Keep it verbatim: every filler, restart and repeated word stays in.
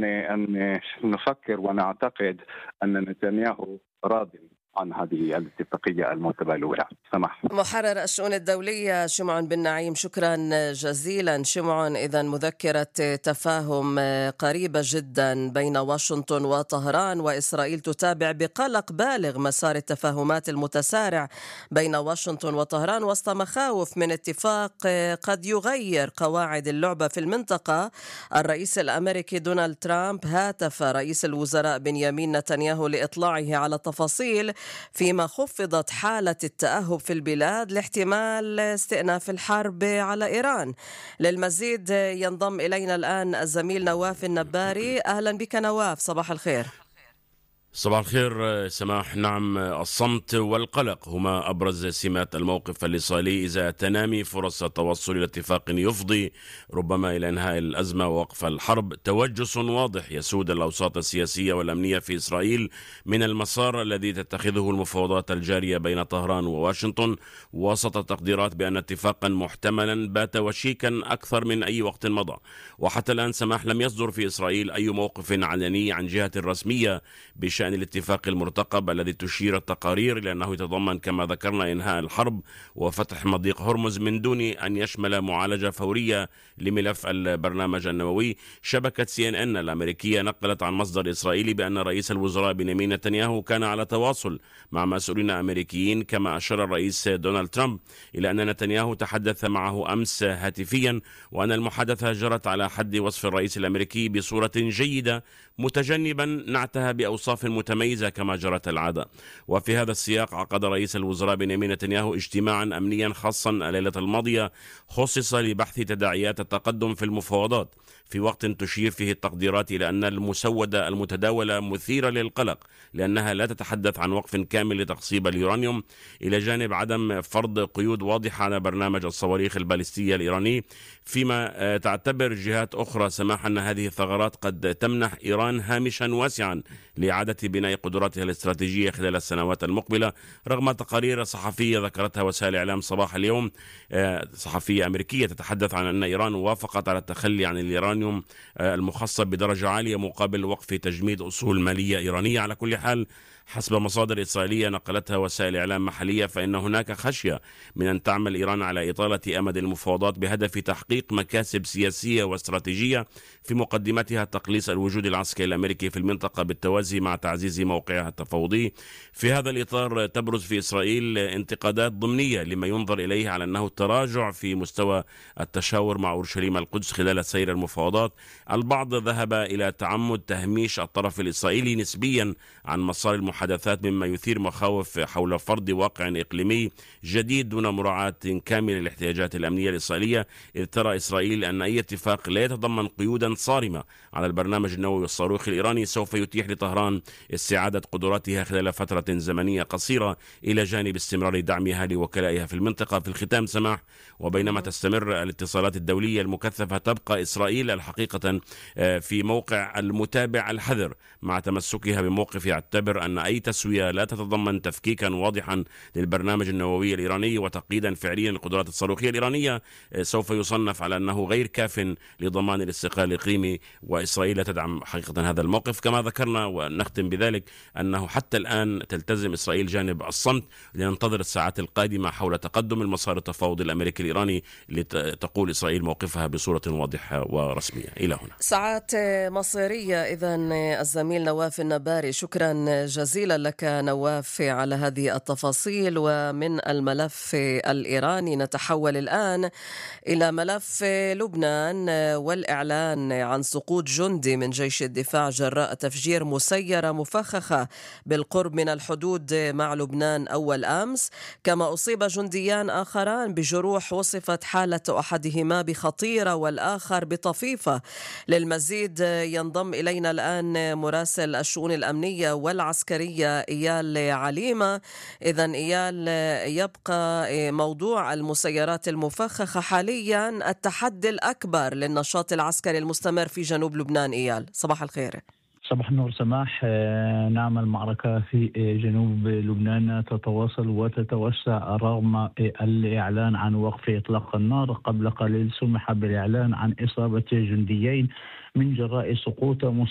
أن أن نفكر ونعتقد أن نتنياهو راض عن هذه الاتفاقية المتبادلة. سمح محرر الشؤون الدولية شمعون بن نعيم، شكرا جزيلا. شمعون، إذا مذكرة تفاهم قريبة جدا بين واشنطن وطهران، وإسرائيل تتابع بقلق بالغ مسار التفاهمات المتسارع بين واشنطن وطهران وسط مخاوف من اتفاق قد يغير قواعد اللعبة في المنطقة. الرئيس الأمريكي دونالد ترامب هاتف رئيس الوزراء بنيامين نتنياهو لإطلاعه على تفاصيل فيما خفضت حالة التأهب في البلاد لاحتمال استئناف الحرب على إيران. للمزيد ينضم إلينا الآن الزميل نواف النباري. أهلا بك نواف، صباح الخير. صباح الخير سماح. نعم، الصمت والقلق هما أبرز سمات الموقف الإسرائيلي إذا تنامي فرص التوصل إلى اتفاق يفضي ربما إلى إنهاء الأزمة ووقف الحرب. توجس واضح يسود الأوساط السياسية والأمنية في إسرائيل من المسار الذي تتخذه المفاوضات الجارية بين طهران وواشنطن، وسط تقديرات بأن اتفاقا محتملا بات وشيكا أكثر من أي وقت مضى. وحتى الآن سماح لم يصدر في إسرائيل أي موقف علني عن جهة رسمية بشأن شأن الاتفاق المرتقب الذي تشير التقارير لأنه يتضمن كما ذكرنا إنهاء الحرب وفتح مضيق هرمز من دون أن يشمل معالجة فورية لملف البرنامج النووي. شبكة سي إن إن الأمريكية نقلت عن مصدر إسرائيلي بأن رئيس الوزراء بنيامين نتنياهو كان على تواصل مع مسؤولين أمريكيين، كما أشار الرئيس دونالد ترامب إلى أن نتنياهو تحدث معه أمس هاتفيا، وأن المحادثة جرت على حد وصف الرئيس الأمريكي بصورة جيدة متجنبا نعتها بأوصاف متميزة كما جرت العادة. وفي هذا السياق عقد رئيس الوزراء بنيامين نتنياهو اجتماعا أمنيا خاصا الليلة الماضية خصص لبحث تداعيات التقدم في المفاوضات، في وقت تشير فيه التقديرات إلى أن المسودة المتداولة مثيرة للقلق لأنها لا تتحدث عن وقف كامل لتخصيب اليورانيوم، إلى جانب عدم فرض قيود واضحة على برنامج الصواريخ البالستية الإيراني، فيما تعتبر جهات أخرى سماح أن هذه الثغرات قد تمنح إيران هامشا واسعا لإعادة بناء قدراتها الاستراتيجية خلال السنوات المقبلة، رغم تقارير صحفية ذكرتها وسائل إعلام صباح اليوم، صحفية أمريكية تتحدث عن أن إيران وافقت على التخلي عن اليورانيوم المخصب بدرجة عالية مقابل وقف تجميد أصول مالية إيرانية. على كل حال، حسب مصادر إسرائيلية نقلتها وسائل إعلام محلية، فإن هناك خشية من أن تعمل إيران على إطالة أمد المفاوضات بهدف تحقيق مكاسب سياسية واستراتيجية، في مقدمتها تقليص الوجود العسكري الأمريكي في المنطقة بالتوازي مع تعزيز موقعها التفاوضي. في هذا الإطار تبرز في إسرائيل انتقادات ضمنية لما ينظر إليه على أنه تراجع في مستوى التشاور مع أورشليم القدس خلال سير المفاوضات. البعض ذهب إلى تعمد تهميش الطرف الإسرائيلي نسبيا عن مسار المحادثات، مما يثير مخاوف حول فرض واقع إقليمي جديد دون مراعاة كاملة للاحتياجات الأمنية الإسرائيلية، إذ ترى إسرائيل أن أي اتفاق لا يتضمن قيودا صارمة على البرنامج النووي والصاروخي الإيراني سوف يتيح لطهران استعادة قدراتها خلال فترة زمنية قصيرة، إلى جانب استمرار دعمها لوكلائها في المنطقة. في الختام سماح، وبينما تستمر الاتصالات الدولية المكثفة، تبقى إسرائيل الحقيقة في موقع المتابع الحذر، مع تمسكها بموقف يعتبر أن أي تسوية لا تتضمن تفكيكا واضحا للبرنامج النووي الإيراني وتقييدا فعليا للقدرات الصاروخية الإيرانية سوف يصنف على أنه غير كاف لضمان الاستقلال الإقليمي، وإسرائيل تدعم حقيقة هذا الموقف. كما ذكرنا ونختم بذلك أنه حتى الآن تلتزم إسرائيل جانب الصمت لننتظر الساعات القادمة حول تقدم المسار التفاوضي الأمريكي الإيراني لتقول إسرائيل موقفها بصورة واضحة ورسمية. إلى هنا ساعات مصيرية. إذن الزميل نواف النباري، شكرا جزيلا لك نواف على هذه التفاصيل. ومن الملف الإيراني نتحول الآن إلى ملف لبنان والإعلان عن سقوط جندي من جيش الدفاع جراء تفجير مسيرة مفخخة بالقرب من الحدود مع لبنان أول أمس، كما أصيب جنديان آخران بجروح وصفت حالة أحدهما بخطيرة والآخر بطفيفة. للمزيد ينضم إلينا الآن مراسل الشؤون الأمنية والعسكرية إيال عليمة. إذن إيال، يبقى موضوع المسيرات المفخخة حاليا التحدي الأكبر للنشاط العسكري المستمر في جنوب لبنان. إيال، صباح الخير. صباح النور سماح. نعم، المعركة في جنوب لبنان تتواصل وتتوسع رغم الإعلان عن وقف إطلاق النار. قبل قليل سمح بالإعلان عن إصابة جنديين من جراء سقوط